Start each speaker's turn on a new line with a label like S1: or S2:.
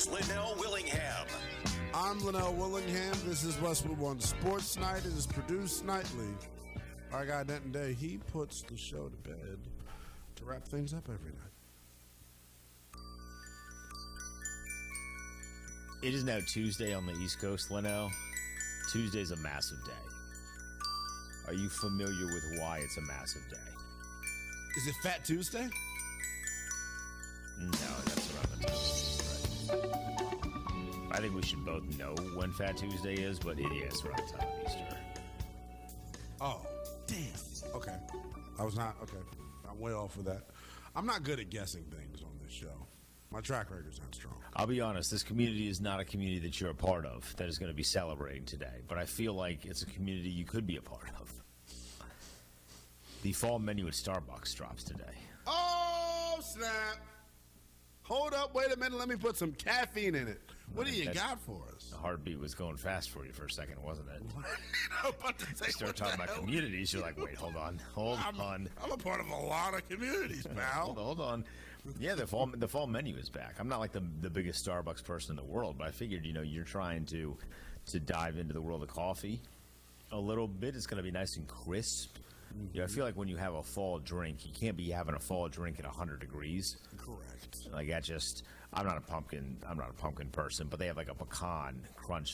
S1: Here's Linnell Willingham.
S2: I'm Linnell Willingham. This is Westwood One Sports Night. It is produced nightly. Our guy Denton Day, he puts the show to bed to wrap things up every night.
S3: It is now Tuesday on the East Coast, Linnell. Tuesday's a massive day. Are you familiar with why it's a massive day?
S2: Is it Fat Tuesday?
S3: No, that's around the time. I think we should both know when Fat Tuesday is, but it is around the time of Easter.
S2: Oh, damn. Okay. I was not, okay. I'm way off with that. I'm not good at guessing things on this show. My track record's not strong.
S3: I'll be honest, this community is not a community that you're a part of that is going to be celebrating today, but I feel like it's a community you could be a part of. The fall menu at Starbucks drops today.
S2: Oh, snap. Hold up. Wait a minute. Let me put some caffeine in it. What do you got for us?
S3: The heartbeat was going fast for you for a second, wasn't it?
S2: You
S3: start talking about communities, you're like, wait, hold on.
S2: I'm a part of a lot of communities, pal.
S3: Hold on. Yeah, the fall menu is back. I'm not like the biggest Starbucks person in the world, but I figured, you're trying to dive into the world of coffee a little bit. It's going to be nice and crisp. I feel like when you have a fall drink, you can't be having a fall drink at 100 degrees.
S2: Correct.
S3: Like I'm not a pumpkin person, but they have like a pecan crunch